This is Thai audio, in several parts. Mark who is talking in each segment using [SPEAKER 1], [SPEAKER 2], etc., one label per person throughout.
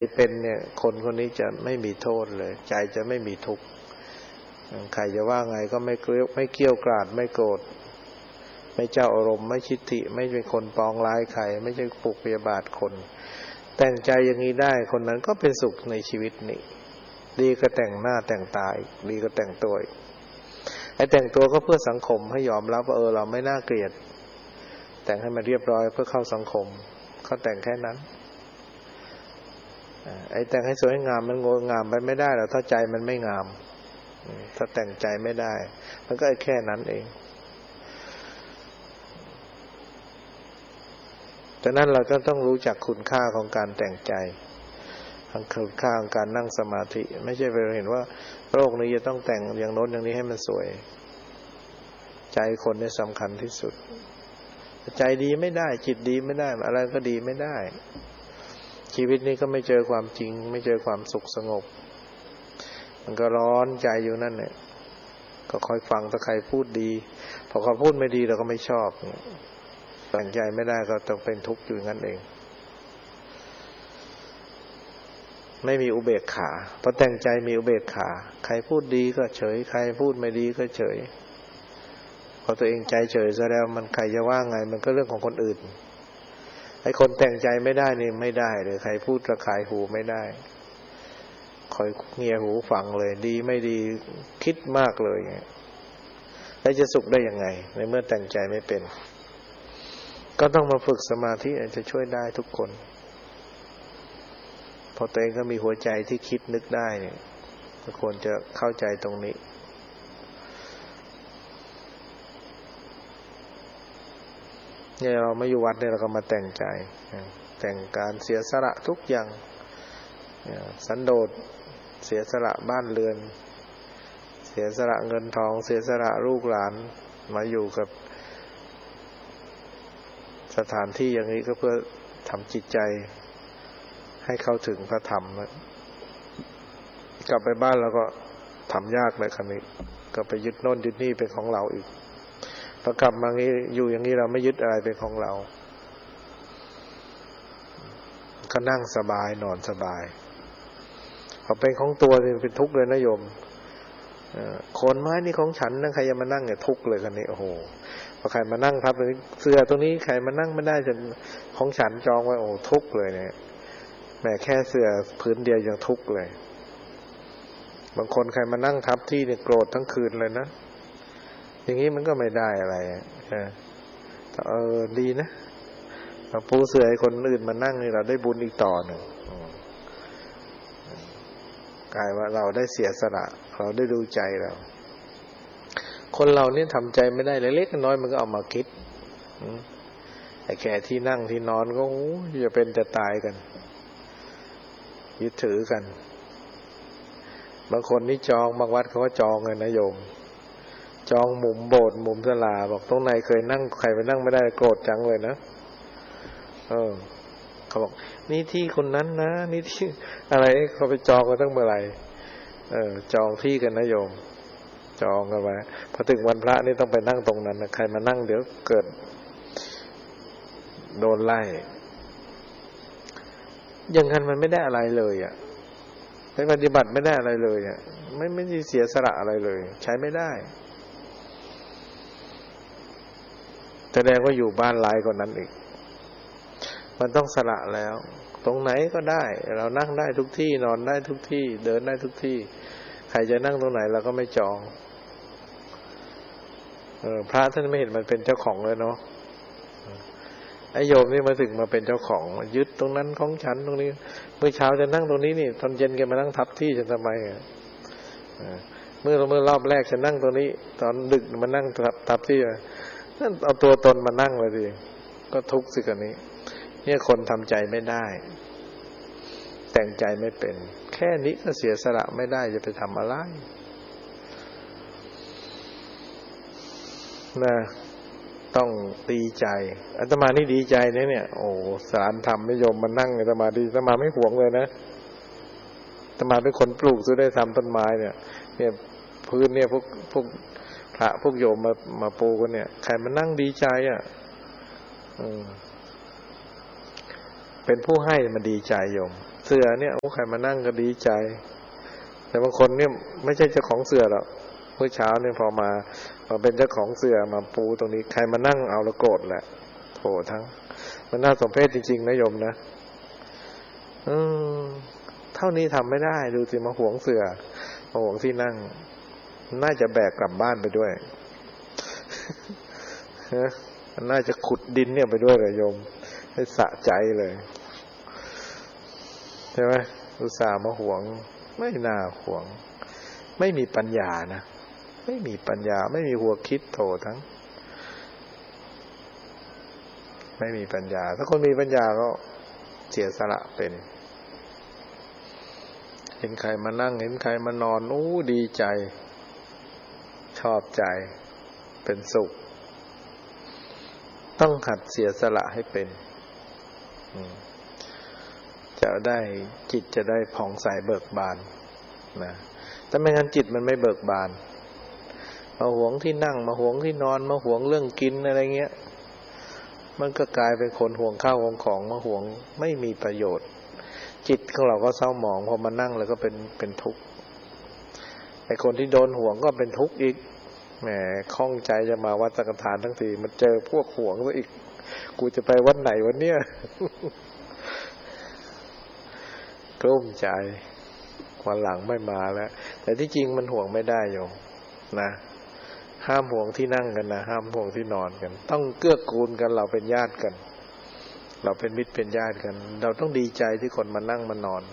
[SPEAKER 1] เป็นเนี่ยคนคนนี้จะไม่มีโทษเลยใจจะไม่มีทุกข์ใครจะว่าไงก็ไม่เกลี้ยวกราดไม่โกรธไม่เจ้าอารมณ์ไม่ชิฐิไม่เป็นคนปองร้ายใครไม่ใช่ปลุกพยาบาทคนแต่งใจอย่างนี้ได้คนนั้นก็เป็นสุขในชีวิตนี้ดีก็แต่งหน้าแต่งตาดีก็แต่งตัวไอ้แต่งตัวก็เพื่อสังคมให้ยอมรับว่าเราไม่น่าเกลียดแต่งให้มันเรียบร้อยเพื่อเข้าสังคมเขาแต่งแค่นั้นไอ้แต่งให้สวยงามมันงดงามไปไม่ได้หรอกถ้าใจมันไม่งามถ้าแต่งใจไม่ได้มันก็แค่นั้นเองฉะนั้นเราก็ต้องรู้จักคุณค่าของการแต่งใจคุณค่าของการนั่งสมาธิไม่ใช่ไปเห็นว่าโลกนี้จะต้องแต่งอย่างโน้นอย่างนี้ให้มันสวยใจคนนี่สำคัญที่สุดใจดีไม่ได้จิตดีไม่ได้อะไรก็ดีไม่ได้ชีวิตนี้ก็ไม่เจอความจริงไม่เจอความสุขสงบมันก็ร้อนใจอยู่นั่นแหละก็คอยฟังถ้าใครพูดดีพอเขาพูดไม่ดีเราก็ไม่ชอบแต่งใจไม่ได้ก็ต้องเป็นทุกข์อยู่งั้นเองไม่มีอุเบกขาพอแต่งใจมีอุเบกขาใครพูดดีก็เฉยใครพูดไม่ดีก็เฉยพอตัวเองใจเฉยซะแล้วมันใครจะว่าไงมันก็เรื่องของคนอื่นไอ้คนแต่งใจไม่ได้นี่ไม่ได้เลยใครพูดระคายหูไม่ได้คอยเงี่ยหูฟังเลยดีไม่ดีคิดมากเลยแล้วจะสุขได้ยังไงในเมื่อแต่งใจไม่เป็นก็ต้องมาฝึกสมาธิจะช่วยได้ทุกคนพอตัวเองก็มีหัวใจที่คิดนึกได้เนี่ยก็ควรจะเข้าใจตรงนี้เนี่ยเราไม่อยู่วัดเนี่ยเราก็มาแต่งใจแต่งการเสียสละทุกอย่างสันโดษเสียสละบ้านเรือนเสียสละเงินทองเสียสละลูกหลานมาอยู่กับสถานที่อย่างนี้ก็เพื่อทำจิตใจให้เข้าถึงพระธรรมกลับไปบ้านเราก็ทำยากเลยครั้นี้ก็ไปยึดโน่นยึดนี่เป็นของเราอีกพอกลับมางี้อยู่อย่างนี้เราไม่ยึดอะไรเป็นของเราก็นั่งสบายนอนสบายพอเป็นของตัวนี่เป็นทุกข์เลยนะโยมโคนไม้นี่ของฉันนะใครจะมานั่งเนี่ยทุกข์เลยคันนี้โอ้โหพอใครมานั่งทับเสื้อตรงนี้ใครมานั่งไม่ได้จนของฉันจองไว้โอ้ทุกข์เลยเนี่ยแม้แค่เสื้อพื้นเดียวยังทุกข์เลยบางคนใครมานั่งทับที่เนี่ยโกรธทั้งคืนเลยนะอย่างนี้มันก็ไม่ได้อะไรดีนะเราปูเสื่อให้คนอื่นมานั่งนี่เราได้บุญอีกต่อหนึ่งกลายว่าเราได้เสียสละเราได้ดูใจเราคนเราเนี่ยทำใจไม่ได้เล็กๆน้อยมันก็เอามาคิดไอ้แค่ที่นั่งที่นอนก็จะเป็นจะตายกันยึดถือกันบางคนนี่จองบางวัดเขาก็จองเลยนะโยมจองมุมโบสถ์มุมศาลาบอกตรงไหนเคยนั่งใครไปนั่งไม่ได้โกรธจังเลยนะเขาบอกนี่ที่คนนั้นนะนี่ที่อะไรเขาไปจองกันตั้งเมื่อไหร่จองที่กันนะโยมจองกันไว้พอถึงวันพระนี่ต้องไปนั่งตรงนั้นนะใครมานั่งเดี๋ยวเกิดโดนไล่อย่างนั้นมันไม่ได้อะไรเลยไปปฏิบัติไม่ได้อะไรเลยไม่ได้เสียสละอะไรเลยใช้ไม่ได้แสดงว่าอยู่บ้านหลายกว่านั้นอีกมันต้องสละแล้วตรงไหนก็ได้เรานั่งได้ทุกที่นอนได้ทุกที่เดินได้ทุกที่ใครจะนั่งตรงไหนเราก็ไม่จองพระท่านไม่เห็นมันเป็นเจ้าของเลยเนาะไอ้โยมนี่มาถึงมาเป็นเจ้าของยึดตรงนั้นของฉันตรงนี้เมื่อเช้าจะนั่งตรงนี้นี่ตอนเย็นแกมานั่งทับที่ฉันทำไมเมื่อรอบแรกฉันนั่งตรงนี้ตอนดึกมานั่งทับที่นั่นเอาตัวตนมานั่งเลยดิก็ทุกข์สิกันนี้เนี่ยคนทำใจไม่ได้แต่งใจไม่เป็นแค่นี้ก็เสียสละไม่ได้จะไปทำอะไรนะต้องดีใจอาตมานี่ดีใจเนี่ยโอ้สารธรรมนิยมมานั่งอาตมาดีอาตมาไม่หวงเลยนะอาตมาเป็นคนปลูกซื้อได้ทำต้นไม้เนี่ยพื้นเนี่ยพวกพระพวกโยมมาปูกันเนี่ยใครมานั่งดีใจเป็นผู้ให้มันดีใจโยมสือเนี่ยใครมานั่งก็ดีใจแต่บางคนเนี่ยไม่ใช่เจ้าของเสือหรอกเมื่อเช้าเนี่ยพอมาเป็นเจ้าของเสือมาปูตรงนี้ใครมานั่งเอาแล้วโกรธแหละโถทั้งมันน่าสมเพชจริงๆนะโยมนะเท่านี้ทำไม่ได้ดูสิมาหวงเสือมาหวงที่นั่งน่าจะแบกกลับบ้านไปด้วยน่าจะขุดดินเนี่ยไปด้วยเลยโยมให้สะใจเลยใช่ไหมอุตส่าห์มาหวงไม่น่าหวงไม่มีปัญญานะไม่มีปัญญาไม่มีหัวคิดโถทั้งไม่มีปัญญาถ้าคนมีปัญญาก็เสียสละเป็นเห็นใครมานั่งเห็นใครมานอนดีใจชอบใจเป็นสุขต้องหัดเสียสละให้เป็นจะได้จิตจะได้ผ่องใสเบิกบานนะถ้าไม่งั้นจิตมันไม่เบิกบานมาหวงที่นั่งมาหวงที่นอนมาหวงเรื่องกินอะไรเงี้ยมันก็กลายเป็นคนหวงข้าวหวงของมาหวงไม่มีประโยชน์จิตของเราก็เศร้าหมองพอมานั่งแล้วก็เป็นทุกข์ไอ้คนที่โดนหวงก็เป็นทุกข์อีกแหมข้องใจจะมาวัดสังฆทานทั้งทีมันเจอพวกหวงซะอีกกูจะไปวัดไหนวันเนี้ยกลุ้มใจวันหลังไม่มาแล้วแต่ที่จริงมันห่วงไม่ได้โยมนะห้ามห่วงที่นั่งกันนะห้ามห่วงที่นอนกันต้องเกื้อกูลกันเราเป็นญาติกันเราเป็นมิตรเป็นญาติกันเราต้องดีใจที่คนมานั่งมานอน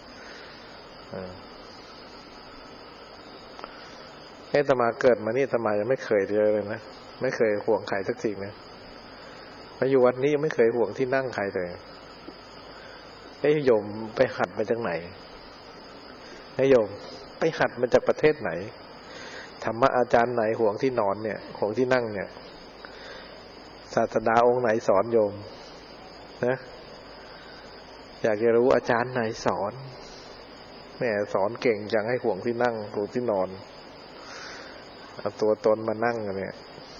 [SPEAKER 1] อาตมาเกิดมานี่อาตมายังไม่เคยเจอเลยนะไม่เคยห่วงใครสักทีนะมาอยู่วัดนี้ยังไม่เคยห่วงที่นั่งใครเลยโยมไปหัดมาจากไหนโยมไปหัดมาจากประเทศไหนธรรมะอาจารย์ไหนห่วงที่นอนเนี่ยห่วงที่นั่งเนี่ยศาสดาองค์ไหนสอนโยมนะอยากจะรู้อาจารย์ไหนสอนแม่สอนเก่งจังให้ห่วงที่นั่งห่วงที่นอนเอาตัวตนมานั่งกันเนี่ย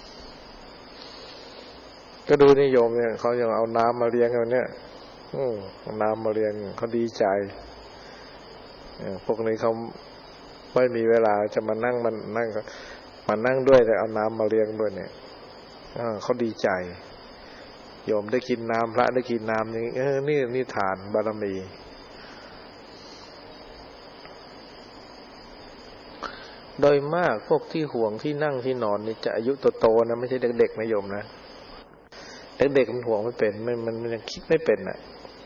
[SPEAKER 1] ก็ดูนิยมเนี่ยเขายังเอาน้ำมาเลี้ยงกันเนี่ยเอาน้ำมาเลี้ยงเขาดีใจพวกนี้เขาไม่มีเวลาจะมานั่งมานั่งด้วยแต่เอาน้ำมาเลี้ยงด้วยเนี่ยเขาดีใจโยมได้กินน้ำพระได้กินน้ำอย่างนี้นี่ทานบารมีโดยมากพวกที่ห่วงที่นั่งที่นอนนี่จะอายุโตๆนะไม่ใช่เด็กๆนะโยมนะเด็กๆมันห่วงไม่เป็นมันยังคิดไม่เป็นน่ะ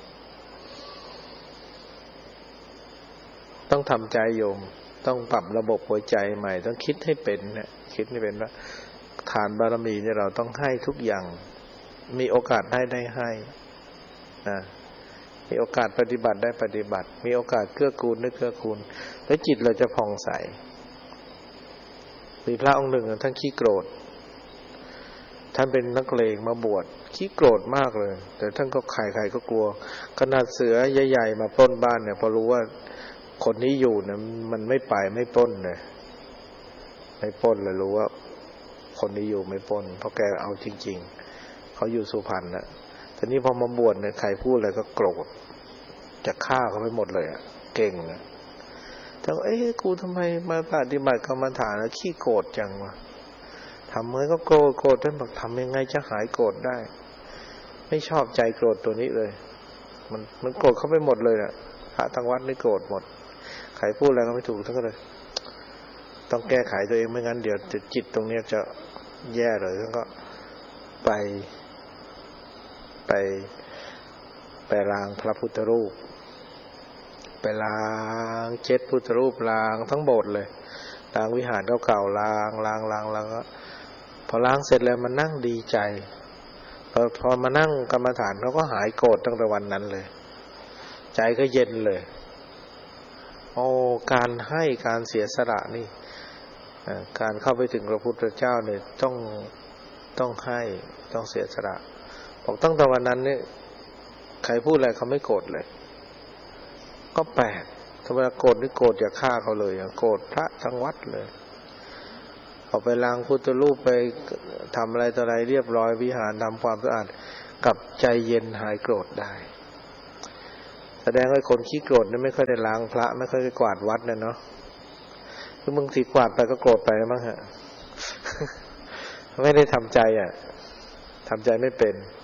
[SPEAKER 1] ต้องทำใจโยมต้องปรับระบบหัวใจใหม่ต้องคิดให้เป็นนะคิดให้เป็นว่าทานบารมีเนี่ยเราต้องให้ทุกอย่างมีโอกาสได้ให้นะมีโอกาสปฏิบัติได้ปฏิบัติมีโอกาสเกื้อกูลได้เกื้อกูลแล้วจิตเราจะผ่องใสมีพระองค์หนึ่งท่านขี้โกรธท่านเป็นนักเลงมาบวชขี้โกรธมากเลยแต่ท่านก็ใครก็กลัวขนาดเสือใหญ่ๆมาปล้นบ้านเนี่ยพอรู้ว่าคนนี้อยู่เนี่ยมันไม่ไปไม่ปล้นเลยไม่ปล้นเลยรู้ว่าคนนี้อยู่ไม่ปล้นเพราะแกเอาจริงๆเขาอยู่สุพรรณน่ะทีนี้พอมาบวชเนี่ยใครพูดอะไรก็โกรธจะฆ่าเขาไปหมดเลยอ่ะเก่งนะแต่กูทำไมมาปฏิบัติกรรมฐานแล้วขี้โกรธจังวะทำเมื่อก็โกรธท่านบอกทำยังไงจะหายโกรธได้ไม่ชอบใจโกรธตัวนี้เลยมันโกรธเขาไปหมดเลยน่ะพระทางวัดนี่โกรธหมดใครพูดอะไรก็ไม่ถูกท่านก็เลยต้องแก้ไขตัวเองไม่งั้นเดี๋ยวจิตตรงนี้จะแย่เลยท่านก็ไปล้างพระพุทธรูปไปล้างเช็ดพุทธรูปล้างทั้งโบสถ์เลยล้างวิหารเก่าๆล้างแล้วก็พอล้างเสร็จแล้วมันนั่งดีใจพอมานั่งกรรมฐานเขาก็หายโกรธตั้งแต่วันนั้นเลยใจก็เย็นเลยการให้การเสียสละนี่การเข้าไปถึงพระพุทธเจ้าเนี่ยต้องให้ต้องเสียสละบอกตั้งแต่วันนั้นเนี่ยใครพูดอะไรเขาไม่โกรธเลยก็แปลกถ้าเวลาโกรธนี่โกรธอย่าฆ่าเขาเลยโกรธพระทั้งวัดเลยเอาไปล้างพุทธรูปไปทำอะไรต่ออะไรเรียบร้อยวิหารทำความสะอาดกับใจเย็นหายโกรธได้แสดงว่าคนขี้โกรธนี่ไม่ค่อยได้ล้างพระไม่ค่อยได้กวาดวัดเนาะคือมึงสิกวาดไปก็โกรธไปแล้วมั้งฮะ ไม่ได้ทำใจทำใจไม่เป็น